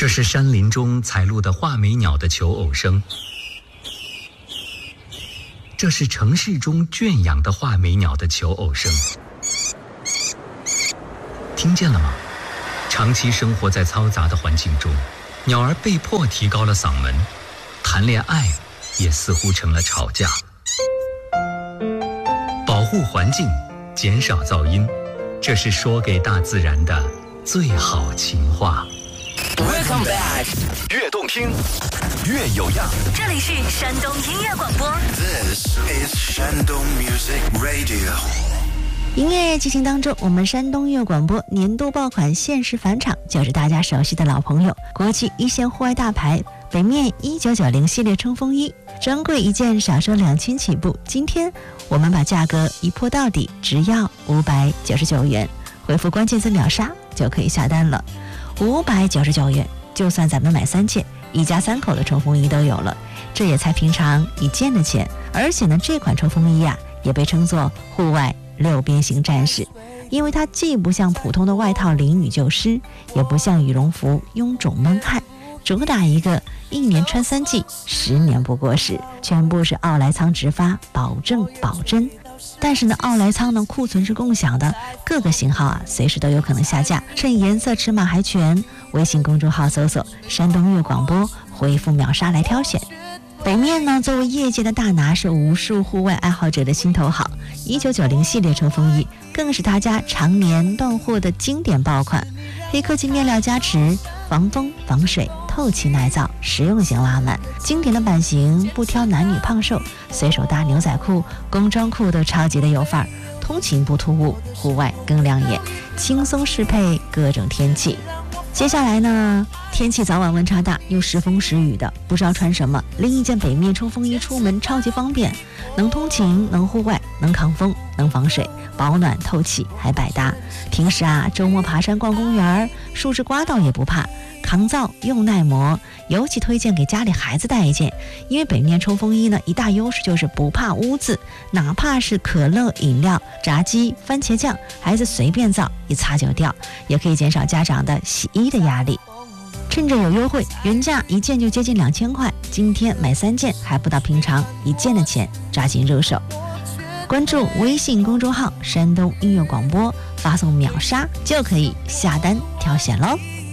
这是山林中采录的画眉鸟的求偶声，这是城市中圈养的画眉鸟的求偶声。听见了吗？长期生活在嘈杂的环境中，鸟儿被迫提高了嗓门，谈恋爱也似乎成了吵架。保护环境，减少噪音，这是说给大自然的最好情话。 Welcome back， 越动听，越有样。 这里是山东音乐广播。 This is Shandong Music Radio。 音乐进行当中，我们山东音乐广播年度爆款限时返场，就是大家熟悉的老朋友，国际一线户外大牌北面1990系列冲锋衣，专柜一件少说2000起步。今天我们把价格一破到底，只要599元，回复关键字秒杀就可以下单了。599元，就算咱们买3件，一家3口的冲锋衣都有了，这也才平常1件的钱。而且呢，这款冲锋衣啊，也被称作户外6边形战士，因为它既不像普通的外套淋雨就湿，也不像羽绒服臃肿闷汗，主打一个1年穿3季，10年不过时，全部是奥莱仓直发，保证保真。但是呢，奥莱仓呢库存是共享的，各个型号啊随时都有可能下架，趁颜色尺码还全，微信公众号搜索山东音乐广播，回复秒杀来挑选。北面呢，作为业界的大拿，是无数户外爱好者的心头好。1990系列冲锋衣更是他家常年断货的经典爆款，黑科技面料加持，防风防水，透气耐造，实用性拉满。经典的版型不挑男女胖瘦，随手搭牛仔裤、工装裤都超级的有范儿，通勤不突兀，户外更亮眼，轻松适配各种天气。接下来呢，天气早晚温差大，又时风时雨的，不知道穿什么，拎一件北面冲锋衣出门超级方便，能通勤，能户外，能抗风，能防水，保暖透气，还百搭。平时啊，周末爬山逛公园，树枝刮到也不怕，抗造又耐磨，尤其推荐给家里孩子带一件，因为北面冲锋衣呢，一大优势就是不怕污渍，哪怕是可乐饮料、炸鸡、番茄酱，孩子随便造，一擦就掉，也可以减少家长的洗衣的压力。趁着有优惠，原价1件就接近2000块，今天买3件还不到平常1件的钱，抓紧入手。关注微信公众号山东音乐广播，发送秒杀就可以下单挑选咯。